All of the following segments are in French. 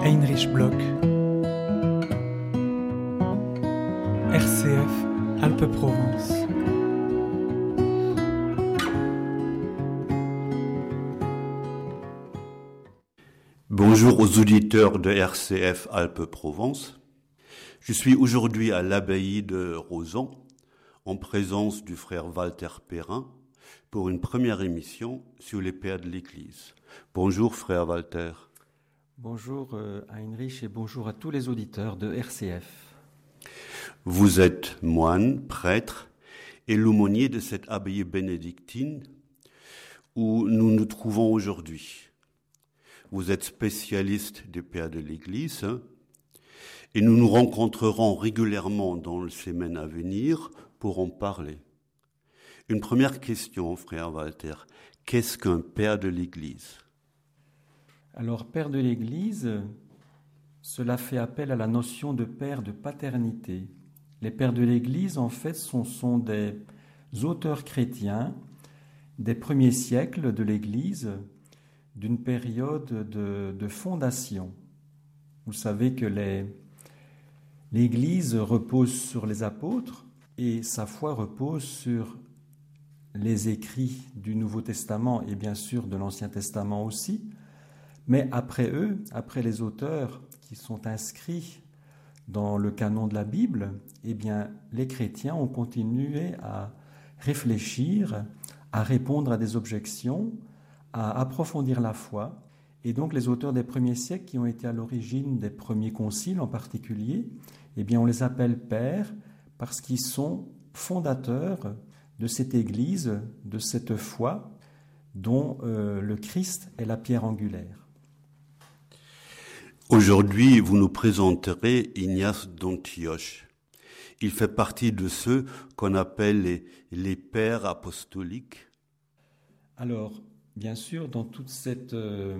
Heinrich Bloch, RCF Alpes-Provence. Bonjour aux auditeurs de RCF Alpes-Provence. Je suis aujourd'hui à l'abbaye de Rozan, en présence du frère Walter Perrin, pour une première émission sur les pères de l'Église. Bonjour frère Walter. Bonjour Heinrich et bonjour à tous les auditeurs de RCF. Vous êtes moine, prêtre et l'aumônier de cette abbaye bénédictine où nous nous trouvons aujourd'hui. Vous êtes spécialiste des pères de l'Église et nous nous rencontrerons régulièrement dans les semaines à venir pour en parler. Une première question, frère Walter. Qu'est-ce qu'un père de l'Église ? Alors, père de l'Église, cela fait appel à la notion de père de paternité. Les pères de l'Église, en fait, sont des auteurs chrétiens des premiers siècles de l'Église, d'une période de fondation. Vous savez que l'Église repose sur les apôtres et sa foi repose sur les écrits du Nouveau Testament et bien sûr de l'Ancien Testament aussi. Mais après eux, après les auteurs qui sont inscrits dans le canon de la Bible, eh bien, les chrétiens ont continué à réfléchir, à répondre à des objections, à approfondir la foi. Et donc, les auteurs des premiers siècles qui ont été à l'origine des premiers conciles en particulier, eh bien, on les appelle pères parce qu'ils sont fondateurs de cette Église, de cette foi dont le Christ est la pierre angulaire. Aujourd'hui, vous nous présenterez Ignace d'Antioche. Il fait partie de ceux qu'on appelle les pères apostoliques. Alors, bien sûr, dans toute cette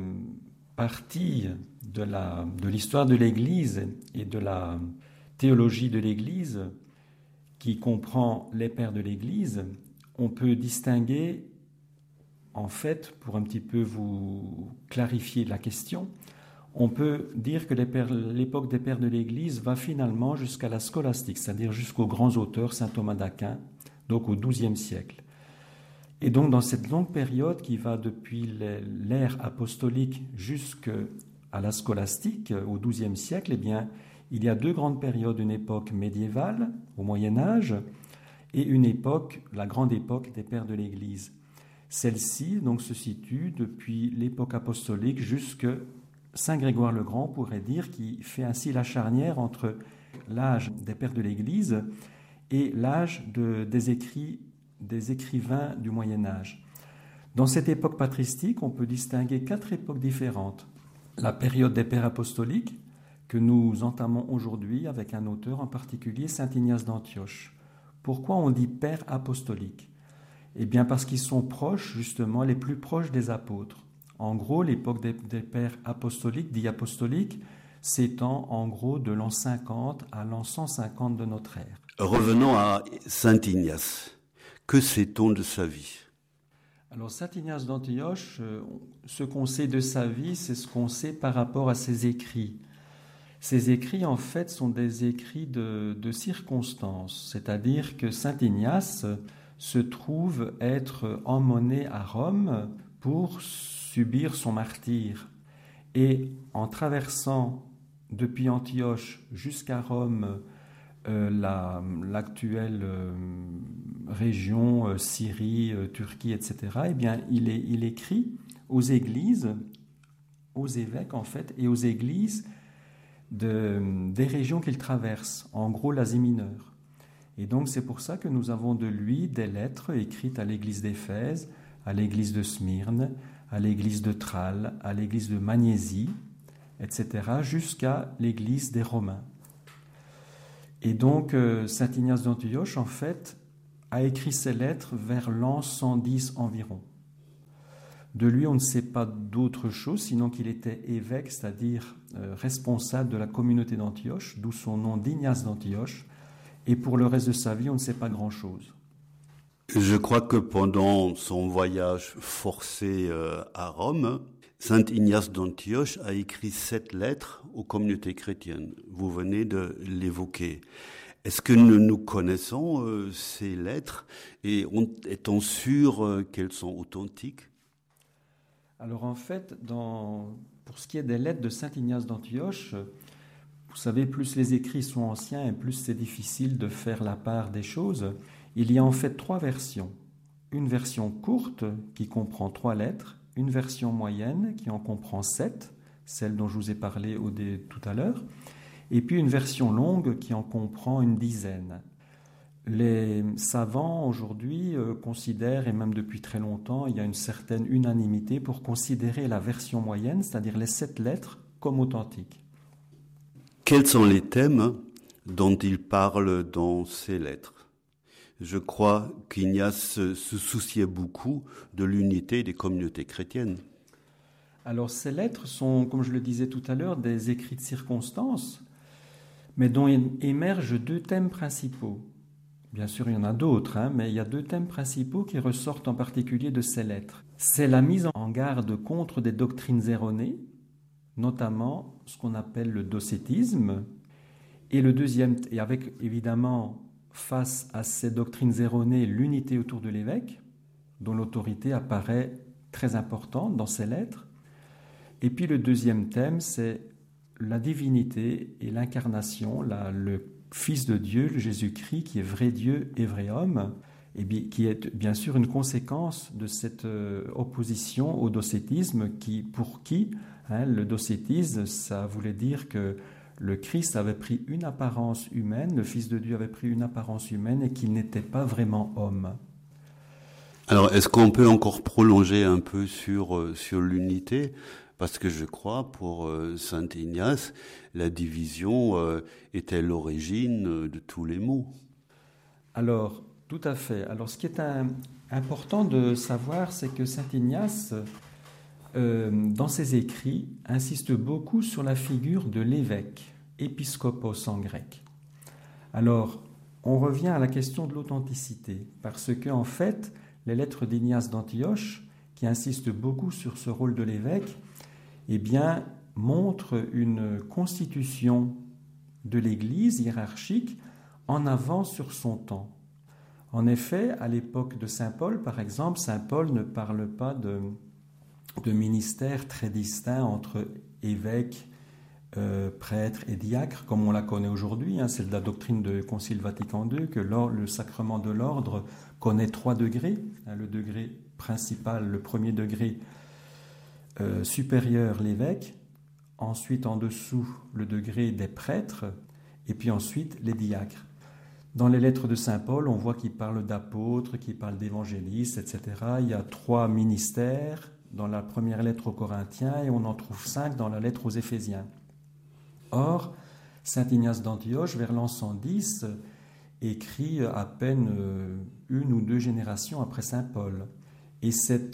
partie de l'histoire de l'Église et de la théologie de l'Église, qui comprend les pères de l'Église, on peut distinguer, en fait, pour un petit peu vous clarifier la question, on peut dire que l'époque des pères de l'Église va finalement jusqu'à la scolastique, c'est-à-dire jusqu'aux grands auteurs, saint Thomas d'Aquin, donc au XIIe siècle. Et donc dans cette longue période qui va depuis l'ère apostolique jusqu'à la scolastique, au XIIe siècle, eh bien, il y a deux grandes périodes, une époque médiévale, au Moyen-Âge, et une époque, la grande époque des pères de l'Église. Celle-ci donc se situe depuis l'époque apostolique jusqu'à Saint Grégoire le Grand, pourrait dire, qui fait ainsi la charnière entre l'âge des pères de l'Église et l'âge des écrivains du Moyen-Âge. Dans cette époque patristique, on peut distinguer quatre époques différentes. La période des pères apostoliques, que nous entamons aujourd'hui avec un auteur en particulier, saint Ignace d'Antioche. Pourquoi on dit pères apostoliques ? Eh bien parce qu'ils sont proches, justement, les plus proches des apôtres. En gros, l'époque des pères apostoliques, dit apostoliques, s'étend en gros de l'an 50 à l'an 150 de notre ère. Revenons à saint Ignace. Que sait-on de sa vie ? Alors, saint Ignace d'Antioche, ce qu'on sait de sa vie, c'est ce qu'on sait par rapport à ses écrits. Ces écrits, en fait, sont des écrits de circonstances, c'est-à-dire que saint Ignace se trouve être emmené à Rome pour subir son martyre. Et en traversant depuis Antioche jusqu'à Rome, l'actuelle région, Syrie, Turquie, etc., eh bien, il écrit aux églises, aux évêques en fait, et aux églises des régions qu'il traverse, en gros l'Asie mineure. Et donc c'est pour ça que nous avons de lui des lettres écrites à l'église d'Éphèse, à l'église de Smyrne, à l'église de Tralles, à l'église de Magnésie, etc., jusqu'à l'église des Romains. Et donc, saint Ignace d'Antioche, en fait, a écrit ces lettres vers l'an 110 environ. De lui, on ne sait pas d'autre chose, sinon qu'il était évêque, c'est-à-dire responsable de la communauté d'Antioche, d'où son nom d'Ignace d'Antioche. Et pour le reste de sa vie, on ne sait pas grand-chose. Je crois que pendant son voyage forcé à Rome, Saint Ignace d'Antioche a écrit 7 lettres aux communautés chrétiennes. Vous venez de l'évoquer. Est-ce que nous connaissons ces lettres et est-on sûr qu'elles sont authentiques? Alors en fait, pour ce qui est des lettres de Saint Ignace d'Antioche, vous savez, plus les écrits sont anciens et plus c'est difficile de faire la part des choses. Il y a en fait 3 versions. Une version courte qui comprend 3 lettres, une version moyenne qui en comprend 7, celle dont je vous ai parlé tout à l'heure, et puis une version longue qui en comprend une dizaine. Les savants aujourd'hui considèrent, et même depuis très longtemps, il y a une certaine unanimité pour considérer la version moyenne, c'est-à-dire les 7 lettres, comme authentiques. Quels sont les thèmes dont il parle dans ces lettres? Je crois qu'Ignace se souciait beaucoup de l'unité des communautés chrétiennes. Alors ces lettres sont, comme je le disais tout à l'heure, des écrits de circonstance, mais dont émergent 2 thèmes principaux. Bien sûr, il y en a d'autres, mais il y a 2 thèmes principaux qui ressortent en particulier de ces lettres. C'est la mise en garde contre des doctrines erronées, notamment ce qu'on appelle le docétisme, et le deuxième, et avec évidemment face à ces doctrines erronées, l'unité autour de l'évêque, dont l'autorité apparaît très importante dans ces lettres. Et puis le deuxième thème, c'est la divinité et l'incarnation, le Fils de Dieu, le Jésus-Christ, qui est vrai Dieu et vrai homme, et qui est bien sûr une conséquence de cette opposition au docétisme, pour qui le docétisme, ça voulait dire que le Christ avait pris une apparence humaine, le Fils de Dieu avait pris une apparence humaine et qu'il n'était pas vraiment homme. Alors, est-ce qu'on peut encore prolonger un peu sur l'unité? Parce que je crois, pour Saint Ignace, la division était l'origine de tous les maux. Alors, tout à fait. Alors, ce qui est important de savoir, c'est que Saint Ignace, dans ses écrits, insiste beaucoup sur la figure de l'évêque, épiscopos en grec. Alors, on revient à la question de l'authenticité, parce que, en fait, les lettres d'Ignace d'Antioche, qui insistent beaucoup sur ce rôle de l'évêque, montrent une constitution de l'Église hiérarchique en avance sur son temps. En effet, à l'époque de Saint Paul, par exemple, Saint Paul ne parle pas de ministère très distinct entre évêques, prêtres et diacres, comme on la connaît aujourd'hui. C'est la doctrine du Concile Vatican II, que le sacrement de l'ordre connaît 3 degrés. Le degré principal, le premier degré supérieur, l'évêque. Ensuite, en dessous, le degré des prêtres. Et puis ensuite, les diacres. Dans les lettres de Saint Paul, on voit qu'il parle d'apôtres, qu'il parle d'évangélistes, etc. Il y a 3 ministères dans la première lettre aux Corinthiens et on en trouve 5 dans la lettre aux Éphésiens. Or, Saint Ignace d'Antioche, vers l'an 110, écrit à peine 1 ou 2 générations après Saint Paul. Et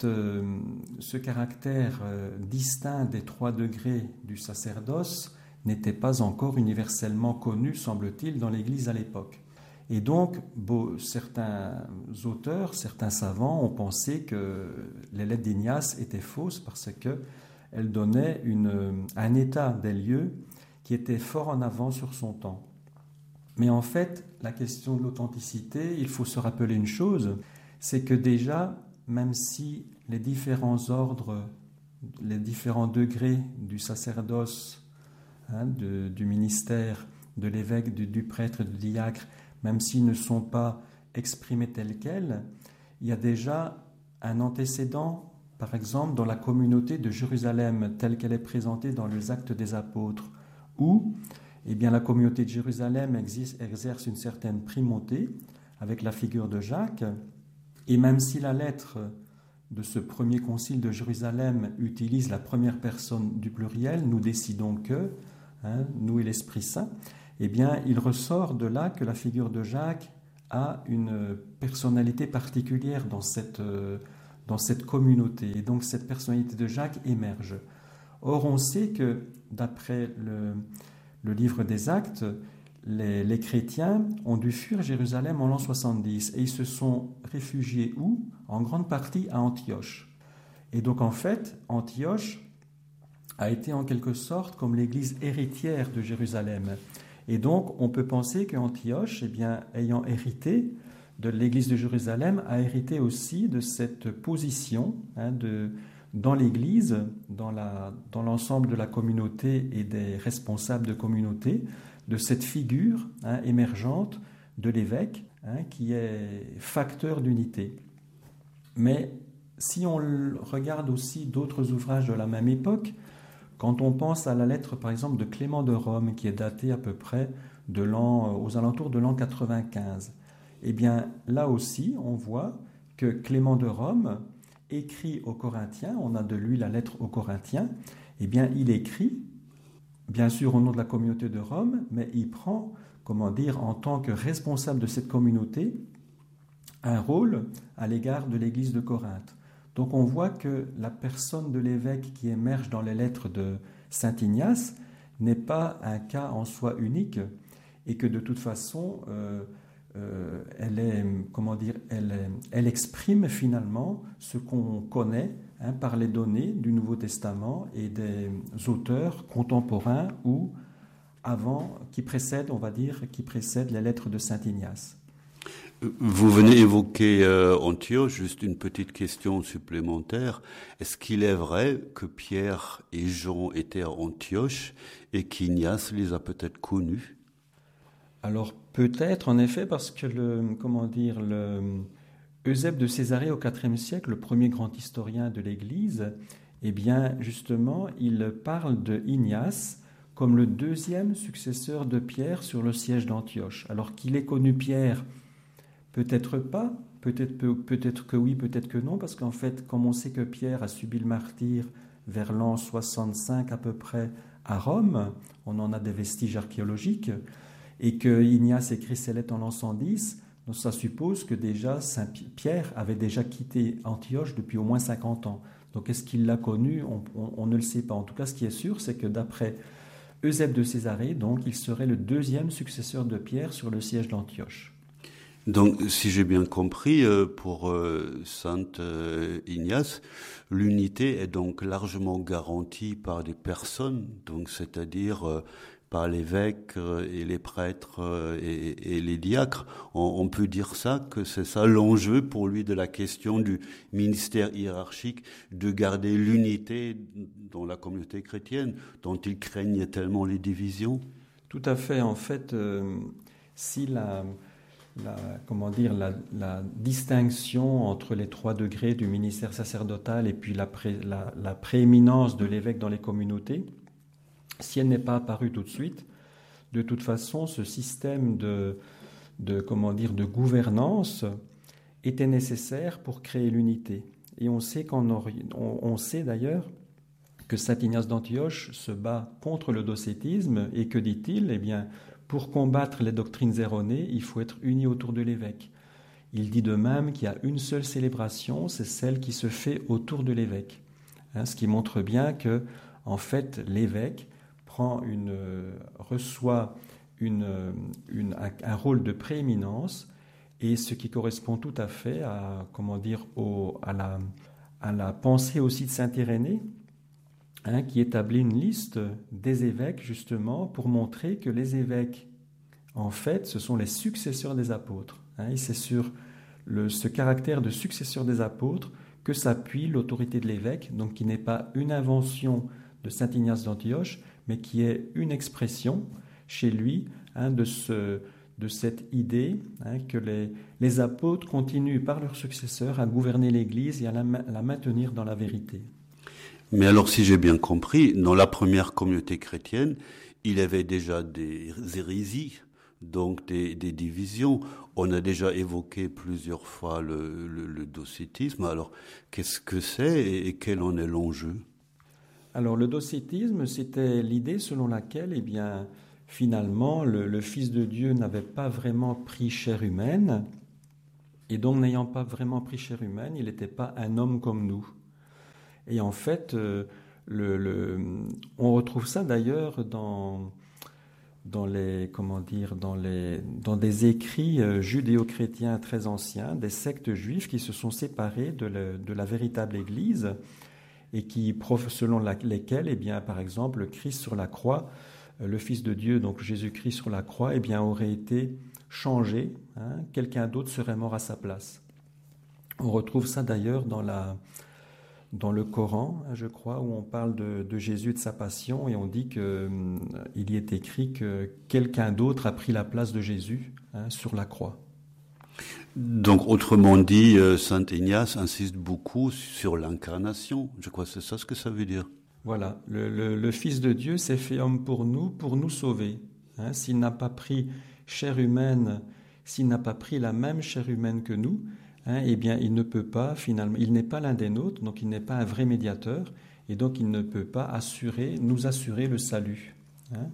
ce caractère distinct des 3 degrés du sacerdoce n'était pas encore universellement connu, semble-t-il, dans l'Église à l'époque. Et donc, certains auteurs, certains savants ont pensé que les lettres d'Ignace étaient fausses parce qu'elles donnaient un état des lieux qui était fort en avant sur son temps. Mais en fait, la question de l'authenticité, il faut se rappeler une chose, c'est que déjà, même si les différents ordres, les différents degrés du sacerdoce, du ministère, de l'évêque, du prêtre, du diacre, même s'ils ne sont pas exprimés tels quels, il y a déjà un antécédent, par exemple, dans la communauté de Jérusalem, telle qu'elle est présentée dans les Actes des Apôtres, où la communauté de Jérusalem exerce une certaine primauté avec la figure de Jacques, et même si la lettre de ce premier concile de Jérusalem utilise la première personne du pluriel, nous décidons que, nous et l'Esprit Saint, il ressort de là que la figure de Jacques a une personnalité particulière dans cette communauté. Et donc cette personnalité de Jacques émerge. Or, on sait que, d'après le livre des Actes, les chrétiens ont dû fuir Jérusalem en l'an 70 et ils se sont réfugiés où? En grande partie à Antioche. Et donc en fait, Antioche a été en quelque sorte comme l'église héritière de Jérusalem. Et donc, on peut penser qu'Antioche, eh bien, ayant hérité de l'église de Jérusalem, a hérité aussi de cette position dans l'église, dans l'ensemble de la communauté et des responsables de communauté, de cette figure émergente de l'évêque qui est facteur d'unité. Mais si on regarde aussi d'autres ouvrages de la même époque, quand on pense à la lettre, par exemple, de Clément de Rome, qui est datée à peu près aux alentours de l'an 95, eh bien, là aussi, on voit que Clément de Rome écrit aux Corinthiens, on a de lui la lettre aux Corinthiens, eh bien, il écrit, bien sûr au nom de la communauté de Rome, mais il prend, en tant que responsable de cette communauté, un rôle à l'égard de l'église de Corinthe. Donc on voit que la personne de l'évêque qui émerge dans les lettres de saint Ignace n'est pas un cas en soi unique et que de toute façon elle exprime finalement ce qu'on connaît par les données du Nouveau Testament et des auteurs contemporains ou avant, qui précèdent les lettres de saint Ignace. Vous venez évoquer Antioche, juste une petite question supplémentaire. Est-ce qu'il est vrai que Pierre et Jean étaient à Antioche et qu'Ignace les a peut-être connus? Alors peut-être en effet parce que Eusèbe de Césarée au IVe siècle, le premier grand historien de l'Église, eh bien justement il parle de Ignace comme le deuxième successeur de Pierre sur le siège d'Antioche. Alors qu'il ait connu Pierre, peut-être pas, peut-être que oui, peut-être que non, parce qu'en fait, comme on sait que Pierre a subi le martyre vers l'an 65 à peu près à Rome, on en a des vestiges archéologiques, et que Ignace écrit ses lettres en l'an 110, donc ça suppose que déjà Saint Pierre avait déjà quitté Antioche depuis au moins 50 ans. Donc est-ce qu'il l'a connu? On ne le sait pas. En tout cas, ce qui est sûr, c'est que d'après Eusèbe de Césarée, donc il serait le deuxième successeur de Pierre sur le siège d'Antioche. Donc, si j'ai bien compris, pour Saint Ignace, l'unité est donc largement garantie par des personnes, donc c'est-à-dire par l'évêque et les prêtres et les diacres. On peut dire ça, que c'est ça l'enjeu pour lui de la question du ministère hiérarchique, de garder l'unité dans la communauté chrétienne, dont il craignait tellement les divisions. Tout à fait. En fait, si la distinction entre les 3 degrés du ministère sacerdotal et puis la prééminence de l'évêque dans les communautés, si elle n'est pas apparue tout de suite, de toute façon, ce système de gouvernance était nécessaire pour créer l'unité. Et on sait d'ailleurs que saint Ignace d'Antioche se bat contre le docétisme et que dit-il? Eh bien, pour combattre les doctrines erronées, il faut être uni autour de l'évêque. Il dit de même qu'il y a une seule célébration, c'est celle qui se fait autour de l'évêque. Ce qui montre bien que, en fait, l'évêque reçoit un rôle de prééminence, et ce qui correspond tout à fait à la pensée aussi de saint Irénée, qui établit une liste des évêques justement pour montrer que les évêques, en fait, ce sont les successeurs des apôtres. Et c'est sur ce caractère de successeur des apôtres que s'appuie l'autorité de l'évêque, donc qui n'est pas une invention de saint Ignace d'Antioche, mais qui est une expression chez lui de cette idée que les apôtres continuent par leurs successeurs à gouverner l'Église et à la maintenir dans la vérité. Mais alors, si j'ai bien compris, dans la première communauté chrétienne, il y avait déjà des hérésies, donc des divisions. On a déjà évoqué plusieurs fois le docétisme. Alors, qu'est-ce que c'est et quel en est l'enjeu? Alors, le docétisme, c'était l'idée selon laquelle, eh bien, finalement, le Fils de Dieu n'avait pas vraiment pris chair humaine, et donc, n'ayant pas vraiment pris chair humaine, il n'était pas un homme comme nous. Et en fait, on retrouve ça d'ailleurs dans des écrits judéo-chrétiens très anciens, des sectes juives qui se sont séparées de la véritable Église et selon lesquels, eh bien, par exemple, le Christ sur la croix, le Fils de Dieu, donc Jésus-Christ sur la croix, eh bien, aurait été changé, hein, quelqu'un d'autre serait mort à sa place. On retrouve ça d'ailleurs dans le Coran, je crois, où on parle de Jésus et de sa passion, et on dit qu'il y est écrit que quelqu'un d'autre a pris la place de Jésus, hein, sur la croix. Donc, autrement dit, saint Ignace insiste beaucoup sur l'incarnation. Je crois que c'est ça ce que ça veut dire. Voilà, le Fils de Dieu s'est fait homme pour nous sauver. Hein, s'il n'a pas pris chair humaine, s'il n'a pas pris la même chair humaine que nous, hein, eh bien, il ne peut pas, finalement, il n'est pas l'un des nôtres, donc il n'est pas un vrai médiateur, et donc il ne peut pas nous assurer le salut. Hein.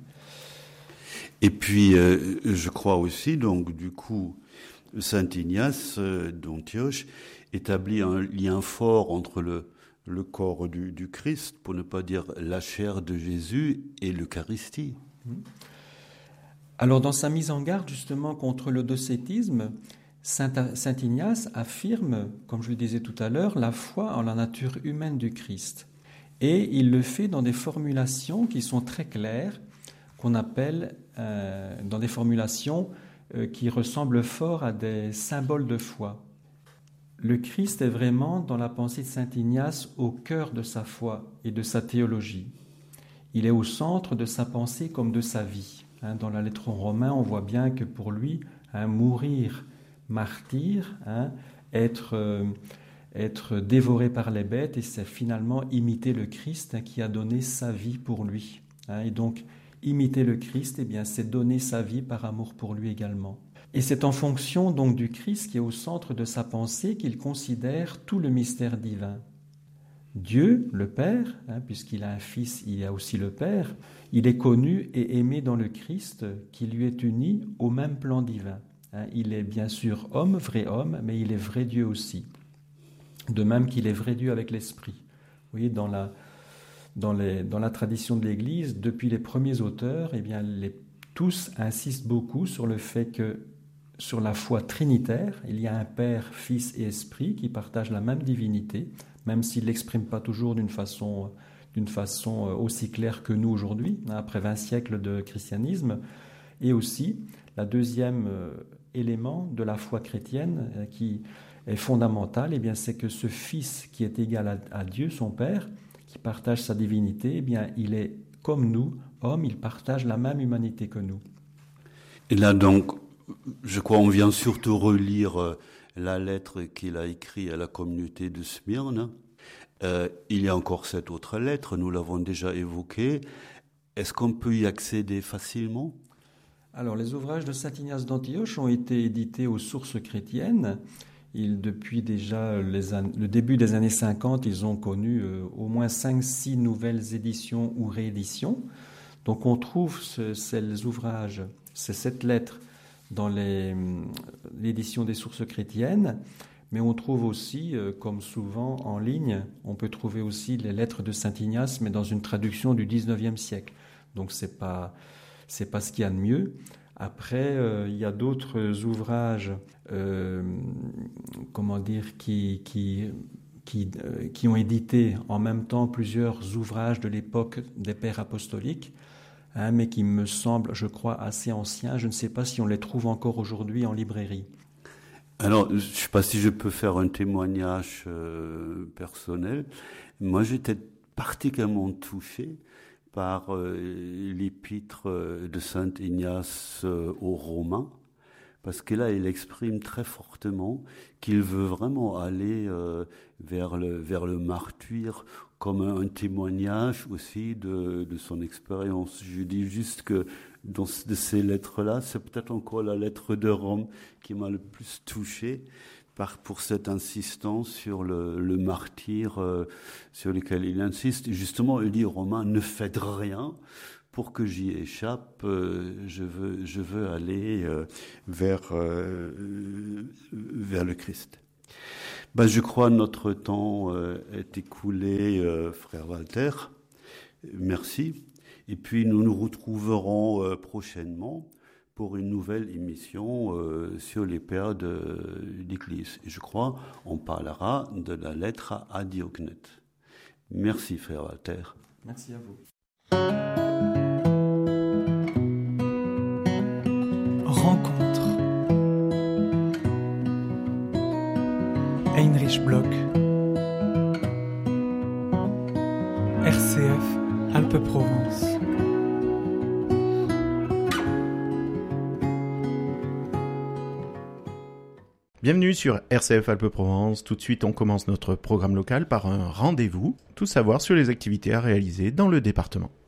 Et puis, je crois aussi, donc, du coup, saint Ignace d'Antioche établit un lien fort entre le corps du Christ, pour ne pas dire la chair de Jésus, et l'Eucharistie. Alors, dans sa mise en garde, justement, contre le docétisme, saint Ignace affirme, comme je le disais tout à l'heure, la foi en la nature humaine du Christ. Et il le fait dans des formulations qui sont très claires, qu'on appelle, dans des formulations qui ressemblent fort à des symboles de foi. Le Christ est vraiment, dans la pensée de saint Ignace, au cœur de sa foi et de sa théologie. Il est au centre de sa pensée comme de sa vie. Hein, dans la lettre aux Romains, on voit bien que pour lui, hein, mourir martyr, hein, être dévoré par les bêtes, et c'est finalement imiter le Christ, hein, qui a donné sa vie pour lui. Hein, et donc, imiter le Christ, eh bien, c'est donner sa vie par amour pour lui également. Et c'est en fonction donc du Christ qui est au centre de sa pensée qu'il considère tout le mystère divin. Dieu, le Père, hein, puisqu'il a un Fils, il y a aussi le Père, il est connu et aimé dans le Christ qui lui est uni au même plan divin. Hein, il est bien sûr homme, vrai homme, mais il est vrai Dieu aussi. De même qu'il est vrai Dieu avec l'Esprit. Vous voyez, dans la tradition de l'Église, depuis les premiers auteurs, eh bien, tous insistent beaucoup sur le fait que, sur la foi trinitaire, il y a un Père, Fils et Esprit qui partagent la même divinité, même s'ils ne l'expriment pas toujours d'une façon aussi claire que nous aujourd'hui, après 20 siècles de christianisme. Et aussi, la deuxième élément de la foi chrétienne qui est fondamental, eh bien, c'est que ce Fils qui est égal à Dieu, son Père, qui partage sa divinité, eh bien, il est comme nous, homme, il partage la même humanité que nous. Et là, donc, je crois on vient surtout relire la lettre qu'il a écrite à la communauté de Smyrne. Il y a encore cette autre lettre, nous l'avons déjà évoquée. Est-ce qu'on peut y accéder facilement ? Alors, les ouvrages de saint Ignace d'Antioche ont été édités aux sources chrétiennes. Depuis déjà le début des années 50, ils ont connu au moins 5-6 nouvelles éditions ou rééditions. Donc on trouve ces ouvrages, cette lettre dans l'édition des sources chrétiennes, mais on trouve aussi, comme souvent en ligne, on peut trouver aussi les lettres de saint Ignace, mais dans une traduction du 19e siècle. Donc c'est pas ce qu'il y a de mieux. Après, il y a d'autres ouvrages, qui ont édité en même temps plusieurs ouvrages de l'époque des pères apostoliques, hein, mais qui me semblent, je crois, assez anciens. Je ne sais pas si on les trouve encore aujourd'hui en librairie. Alors, je ne sais pas si je peux faire un témoignage personnel. Moi, j'étais particulièrement touché par l'épître de saint Ignace aux Romains, parce que là, il exprime très fortement qu'il veut vraiment aller vers le martyre comme un témoignage aussi de son expérience. Je dis juste que de ces lettres-là, c'est peut-être encore la lettre de Rome qui m'a le plus touché pour cette insistance sur le martyr sur lequel il insiste. Et justement, il dit aux Romains, ne faites rien pour que j'y échappe, je veux aller vers le Christ. Je crois que notre temps est écoulé, frère Walter. Merci. Et puis nous nous retrouverons prochainement pour une nouvelle émission sur les pères de l'Église. Et je crois on parlera de la lettre à Diognet. Merci, frère Walter. Merci à vous. Rencontre. Heinrich Bloch. RCF Alpes-Provence. Bienvenue sur RCF Alpes-Provence. Tout de suite, on commence notre programme local par un rendez-vous, tout savoir sur les activités à réaliser dans le département.